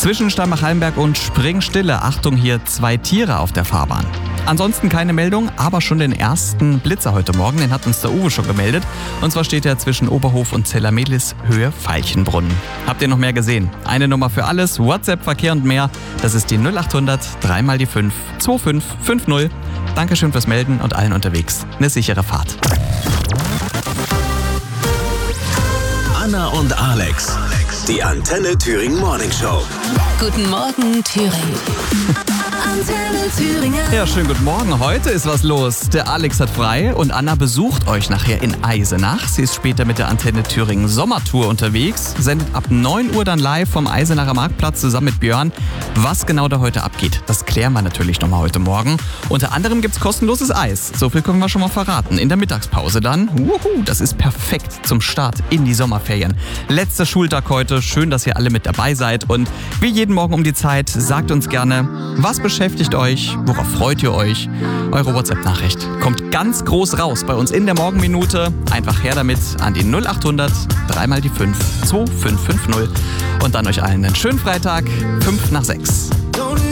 Zwischen Steinbach-Hallenberg und Springstille, Achtung, hier 2 Tiere auf der Fahrbahn. Ansonsten keine Meldung, aber schon den ersten Blitzer heute Morgen, den hat uns der Uwe schon gemeldet. Und zwar steht er zwischen Oberhof und Zellermedlis, Höhe Veilchenbrunnen. Habt ihr noch mehr gesehen? Eine Nummer für alles, WhatsApp, Verkehr und mehr. Das ist die 0800 3 mal die 5 2550. Dankeschön fürs Melden und allen unterwegs eine sichere Fahrt. Anna und Alex, die Antenne Thüringen Morning Show. Guten Morgen, Thüringen. Antenne Thüringen. Ja, schönen guten Morgen. Heute ist was los. Der Alex hat frei und Anna besucht euch nachher in Eisenach. Sie ist später mit der Antenne Thüringen Sommertour unterwegs, sendet ab 9 Uhr dann live vom Eisenacher Marktplatz zusammen mit Björn. Was genau da heute abgeht, das klären wir natürlich nochmal heute Morgen. Unter anderem gibt's kostenloses Eis. So viel können wir schon mal verraten. In der Mittagspause dann. Das ist perfekt zum Start in die Sommerferien. Letzter Schultag heute. Schön, dass ihr alle mit dabei seid. Und wie jeden Morgen um die Zeit, sagt uns gerne, was beschäftigt euch? Worauf freut ihr euch? Eure WhatsApp-Nachricht kommt ganz groß raus bei uns in der Morgenminute. Einfach her damit an die 0800 3 mal die 5 2550. Und dann euch allen einen schönen Freitag, 5 nach 6.